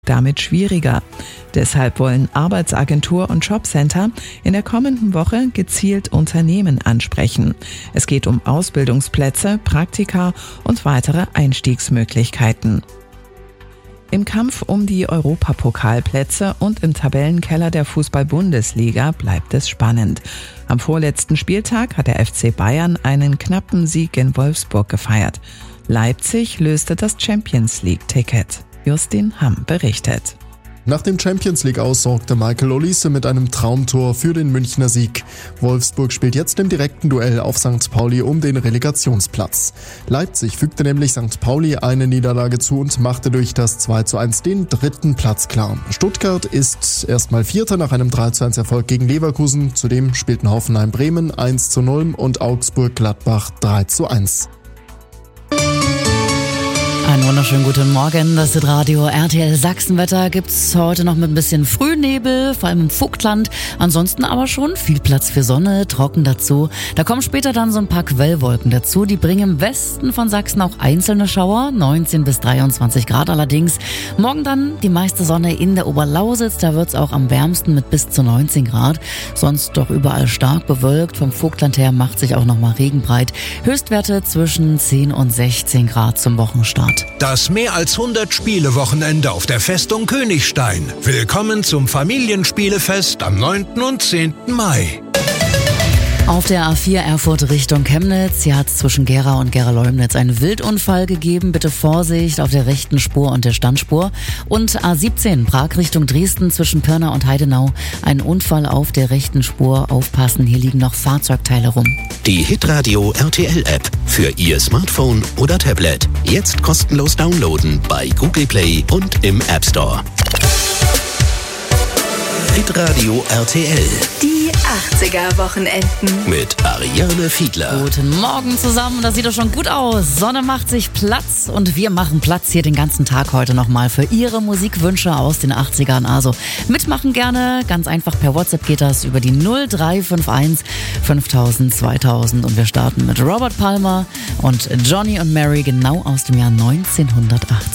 damit schwieriger. Deshalb wollen Arbeitsagentur und Jobcenter in der kommenden Woche gezielt Unternehmen ansprechen. Es geht um Ausbildungsplätze, Praktika und weitere Einstiegsmöglichkeiten. Im Kampf um die Europapokalplätze und im Tabellenkeller der Fußball-Bundesliga bleibt es spannend. Am vorletzten Spieltag hat der FC Bayern einen knappen Sieg in Wolfsburg gefeiert. Leipzig löste das Champions-League-Ticket. Justin Hamm berichtet. Nach dem Champions-League-Aus sorgte Michael Olise mit einem Traumtor für den Münchner Sieg. Wolfsburg spielt jetzt im direkten Duell auf St. Pauli um den Relegationsplatz. Leipzig fügte nämlich St. Pauli eine Niederlage zu und machte durch das 2:1 den dritten Platz klar. Stuttgart ist erstmal Vierter nach einem 3:1 Erfolg gegen Leverkusen. Zudem spielten Hoffenheim Bremen 1:0 und Augsburg Gladbach 3:1. Einen wunderschönen guten Morgen, das ist Radio RTL Sachsenwetter. Gibt's heute noch mit ein bisschen Frühnebel, vor allem im Vogtland. Ansonsten aber schon viel Platz für Sonne, trocken dazu. Da kommen später dann so ein paar Quellwolken dazu. Die bringen im Westen von Sachsen auch einzelne Schauer, 19 bis 23 Grad allerdings. Morgen dann die meiste Sonne in der Oberlausitz, da wird's auch am wärmsten mit bis zu 19 Grad. Sonst doch überall stark bewölkt. Vom Vogtland her macht sich auch nochmal Regen breit. Höchstwerte zwischen 10 und 16 Grad zum Wochenstart. Das mehr als 100 Spiele-Wochenende auf der Festung Königstein. Willkommen zum Familienspielefest am 9. und 10. Mai. Auf der A4 Erfurt Richtung Chemnitz, hier hat es zwischen Gera und Gera-Leumnitz einen Wildunfall gegeben. Bitte Vorsicht auf der rechten Spur und der Standspur. Und A17 Prag Richtung Dresden zwischen Pirna und Heidenau. Ein Unfall auf der rechten Spur. Aufpassen, hier liegen noch Fahrzeugteile rum. Die Hitradio RTL App für Ihr Smartphone oder Tablet. Jetzt kostenlos downloaden bei Google Play und im App Store. Hitradio RTL. Die 80er-Wochenenden. Mit Ariane Fiedler. Guten Morgen zusammen, das sieht doch schon gut aus. Sonne macht sich Platz und wir machen Platz hier den ganzen Tag heute nochmal für Ihre Musikwünsche aus den 80ern. Also mitmachen gerne, ganz einfach per WhatsApp geht das über die 0351 5000 2000 und wir starten mit Robert Palmer und Johnny und Mary genau aus dem Jahr 1980.